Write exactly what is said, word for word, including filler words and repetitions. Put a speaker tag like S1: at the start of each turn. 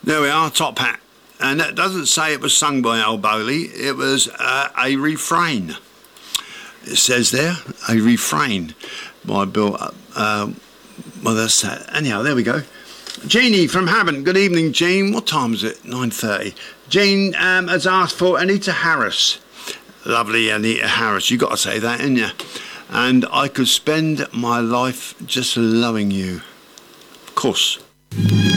S1: There we are, Top Hat. And that doesn't say it was sung by Al Bowley, it was uh, a refrain. It says there, a refrain by Bill. Uh, well, that's that. Anyhow, there we go. Jeannie from Havant. Good evening, Jean. What time is it? nine thirty. Jean um, has asked for Anita Harris. Lovely Anita Harris. You got to say that, ain't you? And I could spend my life just loving you. Of course.